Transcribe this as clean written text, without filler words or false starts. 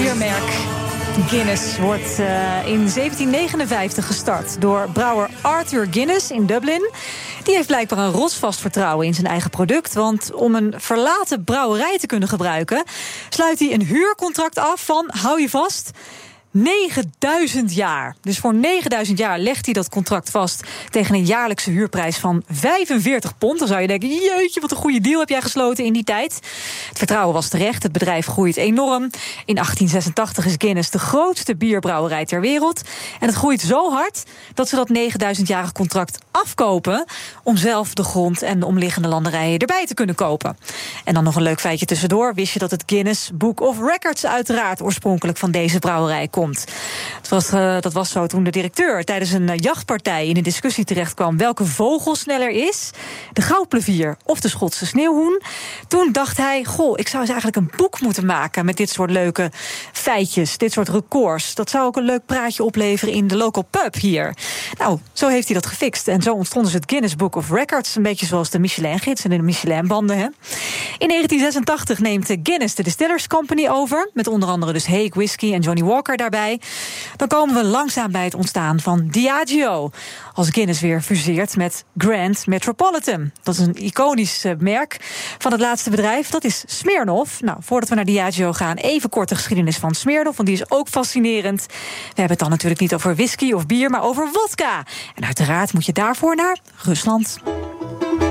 biermerk Guinness wordt in 1759 gestart door brouwer Arthur Guinness in Dublin. Die heeft blijkbaar een rotsvast vertrouwen in zijn eigen product. Want om een verlaten brouwerij te kunnen gebruiken, sluit hij een huurcontract af van, hou je vast, 9000 jaar. Dus voor 9000 jaar legt hij dat contract vast tegen een jaarlijkse huurprijs van 45 pond. Dan zou je denken, jeetje, wat een goede deal heb jij gesloten in die tijd. Het vertrouwen was terecht, het bedrijf groeit enorm. In 1886 is Guinness de grootste bierbrouwerij ter wereld. En het groeit zo hard dat ze dat 9000-jarig contract afkopen om zelf de grond en de omliggende landerijen erbij te kunnen kopen. En dan nog een leuk feitje tussendoor. Wist je dat het Guinness Book of Records uiteraard oorspronkelijk van deze brouwerij komt? Dat was zo toen de directeur tijdens een jachtpartij in een discussie terecht kwam welke vogel sneller is, de goudplevier of de Schotse sneeuwhoen. Toen dacht hij, ik zou eens eigenlijk een boek moeten maken met dit soort leuke feitjes, dit soort records. Dat zou ook een leuk praatje opleveren in de local pub hier. Nou, zo heeft hij dat gefixt. En zo ontstond dus het Guinness Book of Records, een beetje zoals de Michelin-gids en de Michelin-banden. Hè? In 1986 neemt Guinness de Distillers Company over, met onder andere dus Haig Whisky en Johnny Walker daarbij. Dan komen we langzaam bij het ontstaan van Diageo, als Guinness weer fuseert met Grand Metropolitan. Dat is een iconisch merk van het laatste bedrijf. Dat is Smirnoff. Nou, voordat we naar Diageo gaan, even kort de geschiedenis van Smirnoff, want die is ook fascinerend. We hebben het dan natuurlijk niet over whisky of bier, maar over wodka. En uiteraard moet je daarvoor naar Rusland.